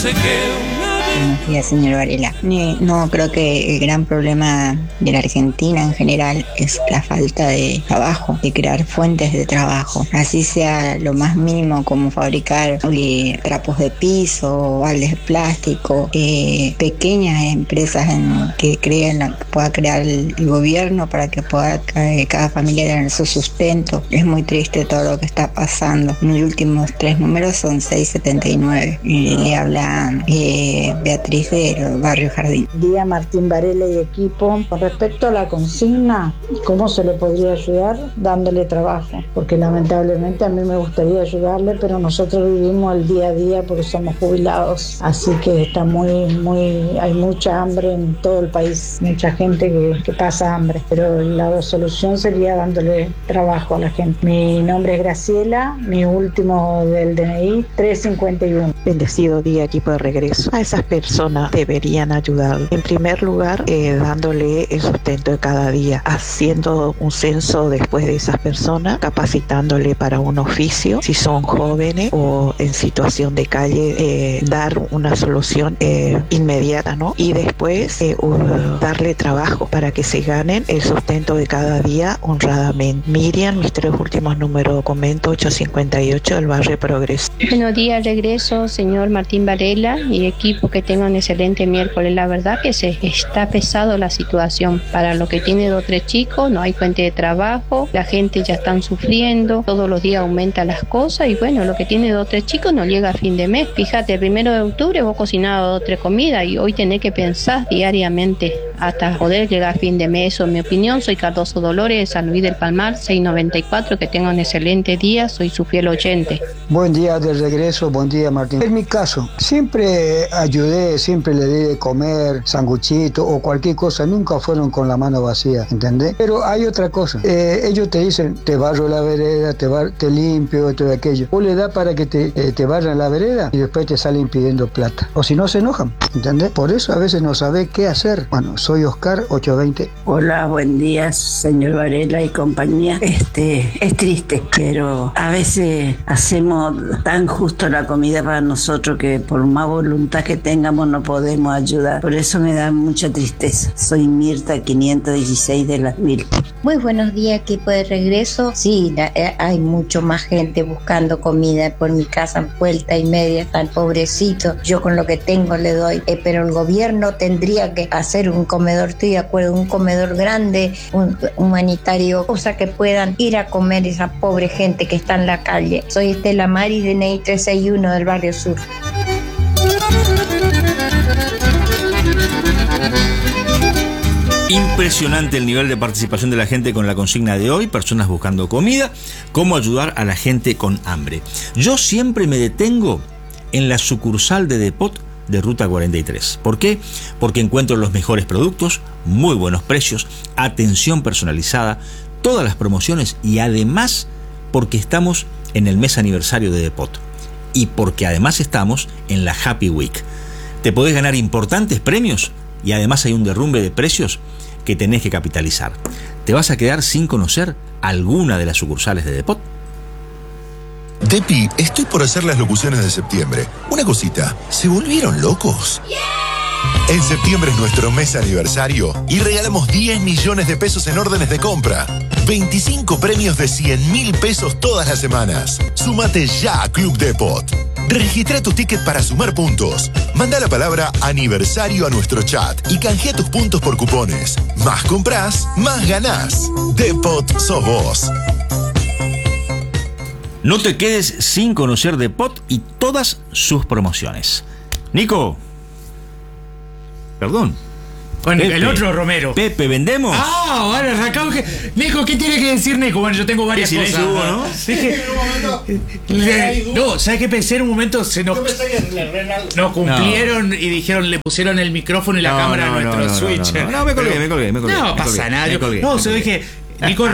Buenos días, señor Varela. No, creo que el gran problema de la Argentina en general es la falta de trabajo, de crear fuentes de trabajo. Así sea lo más mínimo, como fabricar trapos de piso, baldes de plástico, pequeñas empresas que pueda crear el gobierno para que pueda cada familia tener su sustento. Es muy triste todo lo que está pasando. Mis últimos 3 números son 679. Le habla Beatriz del barrio Jardín. Día Martín Varela y equipo. Con respecto a la consigna, ¿cómo se le podría ayudar? Dándole trabajo, porque lamentablemente a mí me gustaría ayudarle, pero nosotros vivimos el día a día porque somos jubilados, así que está hay mucha hambre en todo el país, mucha gente que pasa hambre, pero la solución sería dándole trabajo a la gente. Mi nombre es Graciela, mi último del DNI 351. Bendecido día, equipo de regreso. A esas personas deberían ayudar. En primer lugar, dándole el sustento de cada día, haciendo un censo después de esas personas, capacitándole para un oficio, si son jóvenes o en situación de calle, dar una solución inmediata, ¿no? Y después darle trabajo para que se ganen el sustento de cada día honradamente. Miriam, mis 3 últimos números, documento 858 del barrio Progreso. Buenos días, regreso, señor Martín Varela y equipo, que tengan un excelente miércoles. La verdad que está pesado la situación. Para lo que tiene 2 o 3 chicos, no hay fuente de trabajo, la gente ya están sufriendo, todos los días aumentan las cosas y bueno, lo que tiene 2 o 3 chicos no llega a fin de mes. Fíjate, el 1 de octubre vos cocinabas 2 o 3 comidas y hoy tenés que pensar diariamente hasta poder llegar a fin de mes. Eso es mi opinión. Soy Cardoso Dolores, San Luis del Palmar, 694. Que tengan un excelente día. Soy su fiel oyente. Buen día de regreso, buen día, Martín. En mi caso, siempre ayudé, siempre le di de comer, sanguchito o cualquier cosa. Nunca fueron con la mano vacía, ¿entendés? Pero hay otra cosa. Ellos te dicen, te barro la vereda, te limpio, todo aquello. Vos le das para que te barran la vereda y después te salen pidiendo plata. O si no, se enojan, ¿entendés? Por eso a veces no sabés qué hacer. Bueno, soy Oscar, 820. Hola, buen día, señor Varela y compañía. Es triste, pero a veces hacemos tan justo la comida para nosotros que por más voluntad que tengamos no podemos ayudar. Por eso me da mucha tristeza. Soy Mirta, 516 de Las Mil. Muy buenos días, equipo de regreso. Sí, hay mucho más gente buscando comida por mi casa, vuelta y media, tan pobrecito. Yo con lo que tengo le doy, pero el gobierno tendría que hacer un comedor, estoy de acuerdo, un comedor grande, humanitario, cosa que puedan ir a comer esa pobre gente que está en la calle. Soy Estela Maris, DNI 361 del barrio Sur. Impresionante el nivel de participación de la gente con la consigna de hoy, personas buscando comida, cómo ayudar a la gente con hambre. Yo siempre me detengo en la sucursal de Depot de Ruta 43. ¿Por qué? Porque encuentro los mejores productos, muy buenos precios, atención personalizada, todas las promociones y además porque estamos en el mes aniversario de Depot y porque además estamos en la Happy Week. Te podés ganar importantes premios y además hay un derrumbe de precios que tenés que capitalizar. ¿Te vas a quedar sin conocer alguna de las sucursales de Depot? Depi, estoy por hacer las locuciones de septiembre. Una cosita, ¿se volvieron locos? Yeah. En septiembre es nuestro mes aniversario y regalamos 10 millones de pesos en órdenes de compra. 25 premios de 100.000 pesos todas las semanas. Súmate ya a Club Depot. Registra tu ticket para sumar puntos. Manda la palabra aniversario a nuestro chat y canjea tus puntos por cupones. Más comprás, más ganás. Depot sos vos. No te quedes sin conocer Depot y todas sus promociones. Nico. Perdón. Bueno, Pepe. el otro Romero. Pepe, ¿vendemos? Ah, vale, arrancamos. Nico, ¿qué tiene que decir Nico? Bueno, yo tengo varias cosas. Hubo, ¿no? No, ¿sabes qué pensé en un momento? Nos cumplieron y dijeron, le pusieron el micrófono y la cámara a nuestro Switch. No, me colgué. No pasa nada. No, se dije. Diego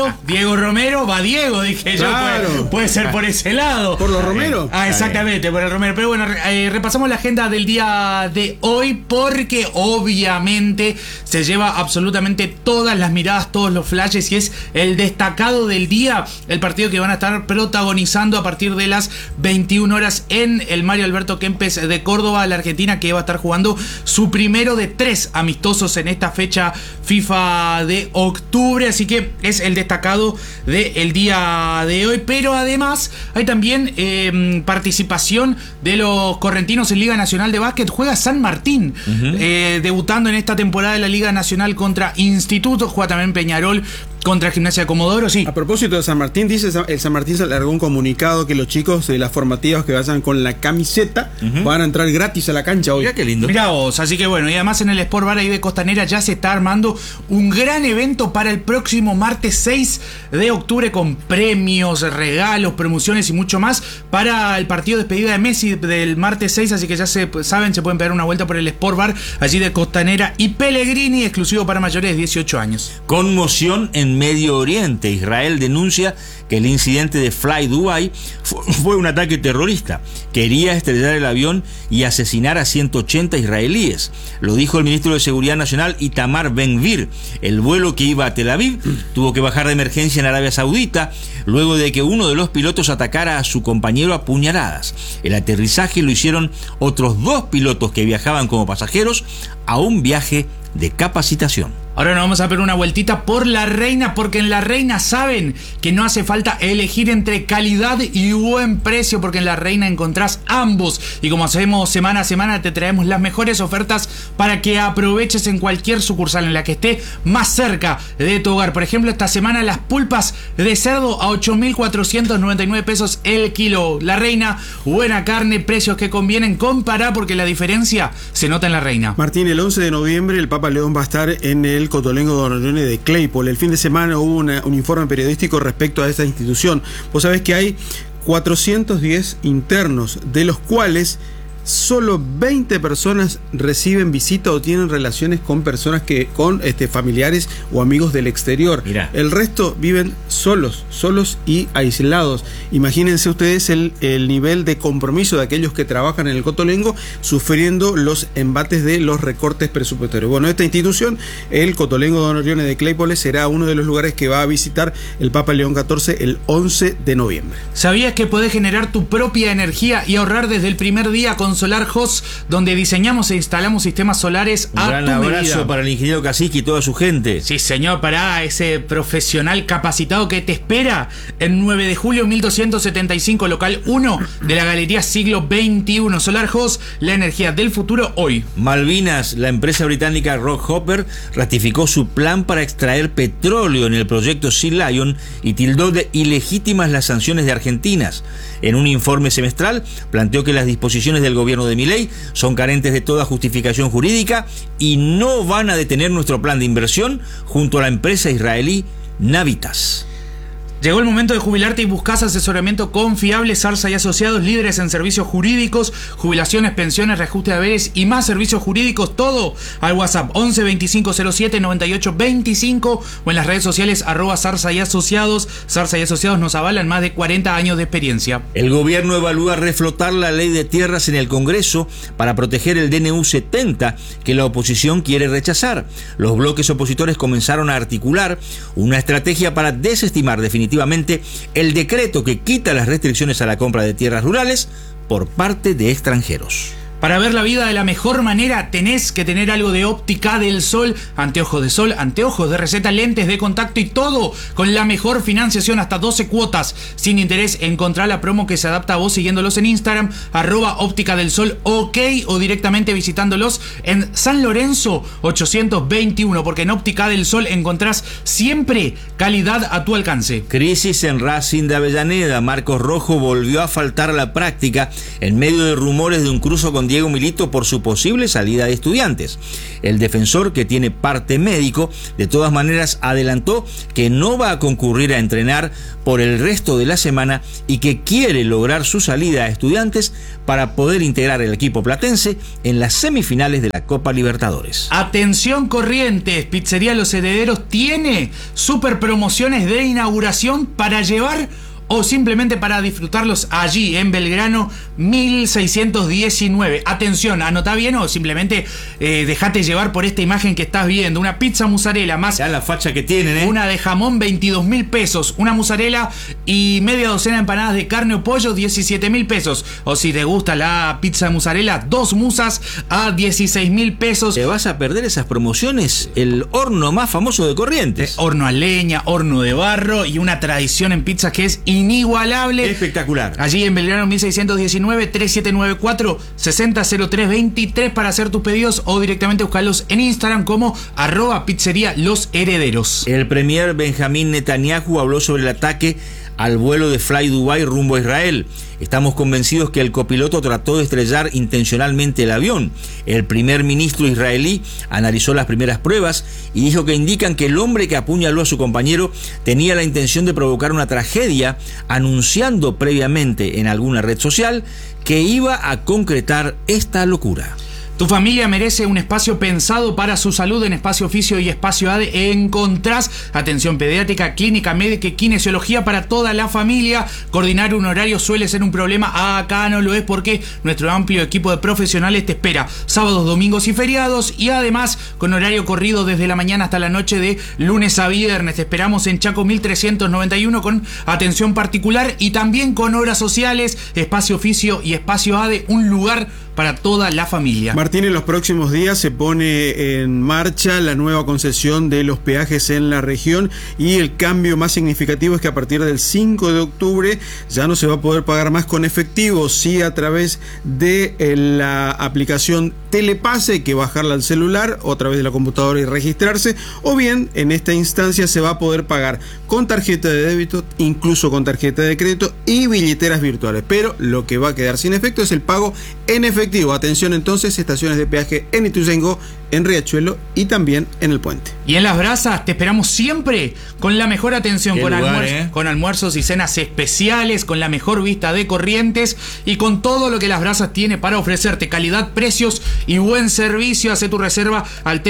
Romero, va Diego, dije claro. yo, puede ser por ese lado. ¿Por los Romero? Exactamente, por el Romero. Pero bueno, repasamos la agenda del día de hoy porque obviamente se lleva absolutamente todas las miradas, todos los flashes y es el destacado del día, el partido que van a estar protagonizando a partir de las 21 horas en el Mario Alberto Kempes de Córdoba, la Argentina, que va a estar jugando su primero de 3 amistosos en esta fecha FIFA de octubre, así que es el destacado del día de hoy. Pero además hay también participación de los correntinos en Liga Nacional de Básquet. Juega San Martín, debutando en esta temporada de la Liga Nacional contra Instituto. Juega también Peñarol contra Gimnasia de Comodoro, sí. A propósito de San Martín, el San Martín se largó un comunicado que los chicos de las formativas que vayan con la camiseta van a entrar gratis a la cancha hoy. Mirá qué lindo. Mirá vos, así que bueno, y además en el Sport Bar ahí de Costanera ya se está armando un gran evento para el próximo martes 6 de octubre con premios, regalos, promociones y mucho más para el partido de despedida de Messi del martes 6, así que ya saben, se pueden pegar una vuelta por el Sport Bar allí de Costanera y Pellegrini, exclusivo para mayores de 18 años. Conmoción en Medio Oriente. Israel denuncia que el incidente de Fly Dubai fue un ataque terrorista. Quería estrellar el avión y asesinar a 180 israelíes. Lo dijo el ministro de Seguridad Nacional Itamar Ben-Gvir. El vuelo que iba a Tel Aviv tuvo que bajar de emergencia en Arabia Saudita luego de que uno de los pilotos atacara a su compañero a puñaladas. El aterrizaje lo hicieron otros 2 pilotos que viajaban como pasajeros a un viaje de capacitación. Ahora nos vamos a ver una vueltita por La Reina, porque en La Reina saben que no hace falta elegir entre calidad y buen precio, porque en La Reina encontrás ambos. Y como hacemos semana a semana, te traemos las mejores ofertas para que aproveches en cualquier sucursal en la que esté más cerca de tu hogar. Por ejemplo, esta semana las pulpas de cerdo a 8.499 pesos el kilo. La Reina, buena carne, precios que convienen. Compará porque la diferencia se nota en La Reina. Martín, el 11 de noviembre el Papa León va a estar en el Cotolengo Don Orione de Claypole. El fin de semana hubo un informe periodístico respecto a esta institución. Vos sabés que hay 410 internos, de los cuales solo 20 personas reciben visita o tienen relaciones con personas con familiares o amigos del exterior. Mirá. El resto viven solos y aislados. Imagínense ustedes el nivel de compromiso de aquellos que trabajan en el Cotolengo sufriendo los embates de los recortes presupuestarios. Bueno, esta institución, el Cotolengo Don Orione de Claypole, será uno de los lugares que va a visitar el Papa León XIV el 11 de noviembre. ¿Sabías que podés generar tu propia energía y ahorrar desde el primer día con Solar Host, donde diseñamos e instalamos sistemas solares a tu medida? Un gran abrazo para el ingeniero Cacique y toda su gente. Sí, señor, para ese profesional capacitado que te espera en 9 de julio 1275, local 1 de la Galería Siglo XXI. Solar Host, la energía del futuro hoy. Malvinas, la empresa británica Rockhopper ratificó su plan para extraer petróleo en el proyecto Sea Lion y tildó de ilegítimas las sanciones de Argentina. En un informe semestral planteó que las disposiciones del gobierno de Milei son carentes de toda justificación jurídica y no van a detener nuestro plan de inversión junto a la empresa israelí Navitas. Llegó el momento de jubilarte y buscas asesoramiento confiable. Zarza y Asociados, líderes en servicios jurídicos, jubilaciones, pensiones, reajuste de haberes y más servicios jurídicos. Todo al WhatsApp 11 25 07 98 25 o en las redes sociales @Zarza y Asociados. Zarza y Asociados nos avalan más de 40 años de experiencia. El gobierno evalúa reflotar la ley de tierras en el Congreso para proteger el DNU 70 que la oposición quiere rechazar. Los bloques opositores comenzaron a articular una estrategia para desestimar definitivamente el decreto que quita las restricciones a la compra de tierras rurales por parte de extranjeros. Para ver la vida de la mejor manera tenés que tener algo de Óptica del Sol, anteojos de sol, anteojos de receta, lentes de contacto y todo con la mejor financiación, hasta 12 cuotas sin interés. Encontrá la promo que se adapta a vos siguiéndolos en Instagram @Óptica del Sol OK o directamente visitándolos en San Lorenzo 821, porque en Óptica del Sol encontrás siempre calidad a tu alcance. Crisis en Racing de Avellaneda. Marcos Rojo volvió a faltar a la práctica en medio de rumores de un cruce con Diego Milito por su posible salida de Estudiantes. El defensor, que tiene parte médico, de todas maneras adelantó que no va a concurrir a entrenar por el resto de la semana y que quiere lograr su salida a Estudiantes para poder integrar el equipo platense en las semifinales de la Copa Libertadores. Atención Corrientes, Pizzería Los Herederos tiene super promociones de inauguración para llevar o simplemente para disfrutarlos allí en Belgrano 1619. Atención, anotá bien o simplemente dejate llevar por esta imagen que estás viendo. Una pizza mozzarella más ya la facha que tienen, una de jamón, 22.000 pesos. Una mozzarella y media docena de empanadas de carne o pollo, 17.000 pesos. O si te gusta la pizza musarela, 2 musas a 16.000 pesos. ¿Te vas a perder esas promociones? El horno más famoso de Corrientes. Horno a leña, horno de barro y una tradición en pizzas que es inigualable. Espectacular. Allí en Belgrano 1619, 3794-600323 para hacer tus pedidos o directamente buscarlos en Instagram como @pizzería Los Herederos. El premier Benjamín Netanyahu habló sobre el ataque al vuelo de Fly Dubai rumbo a Israel. Estamos convencidos que el copiloto trató de estrellar intencionalmente el avión. El primer ministro israelí analizó las primeras pruebas y dijo que indican que el hombre que apuñaló a su compañero tenía la intención de provocar una tragedia, anunciando previamente en alguna red social que iba a concretar esta locura. Tu familia merece un espacio pensado para su salud. En Espacio Oficio y Espacio ADE encontrás atención pediátrica, clínica médica y kinesiología para toda la familia. Coordinar un horario suele ser un problema. Acá no lo es porque nuestro amplio equipo de profesionales te espera sábados, domingos y feriados, y además con horario corrido desde la mañana hasta la noche de lunes a viernes. Te esperamos en Chaco 1391 con atención particular y también con horas sociales. Espacio Oficio y Espacio ADE, un lugar para toda la familia. Martín, en los próximos días se pone en marcha la nueva concesión de los peajes en la región, y el cambio más significativo es que a partir del 5 de octubre ya no se va a poder pagar más con efectivo, sí a través de la aplicación Telepase, hay que bajarla al celular o a través de la computadora y registrarse, o bien en esta instancia se va a poder pagar con tarjeta de débito, incluso con tarjeta de crédito y billeteras virtuales, pero lo que va a quedar sin efecto es el pago en efectivo. Atención entonces, estaciones de peaje en Ituzaingó, en Riachuelo y también en El Puente. Y en Las Brasas te esperamos siempre con la mejor atención, con almuerzos y cenas especiales, con la mejor vista de Corrientes y con todo lo que Las Brasas tiene para ofrecerte: calidad, precios y buen servicio. Hace tu reserva al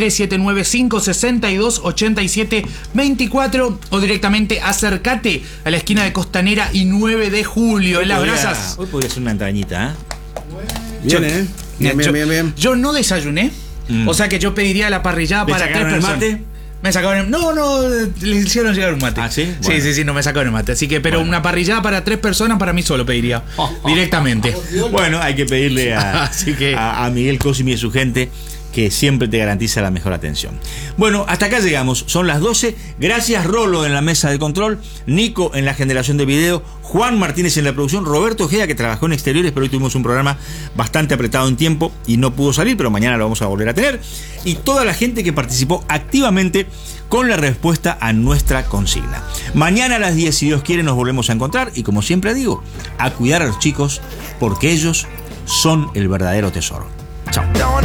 3795-628724 o directamente acércate a la esquina de Costanera y 9 de julio en Las Brasas. Hoy podría ser una entrañita, Bien, bien. Yo no desayuné, o sea que yo pediría la parrillada para 3 personas. ¿Mate? Me sacaron no, les hicieron llegar un mate. ¿Ah, sí? Bueno. Sí, no me sacaron el mate. Así que, pero una parrillada para 3 personas para mí solo pediría. Directamente. Bueno, hay que pedirle a Miguel Cosimi y su gente, que siempre te garantiza la mejor atención. Bueno, hasta acá llegamos, son las 12. Gracias Rolo en la mesa de control, Nico en la generación de video, Juan Martínez en la producción, Roberto Ojeda, que trabajó en exteriores, pero hoy tuvimos un programa bastante apretado en tiempo y no pudo salir, pero mañana lo vamos a volver a tener, y toda la gente que participó activamente con la respuesta a nuestra consigna. Mañana a las 10, si Dios quiere, nos volvemos a encontrar, y como siempre digo, a cuidar a los chicos, porque ellos son el verdadero tesoro. Chao.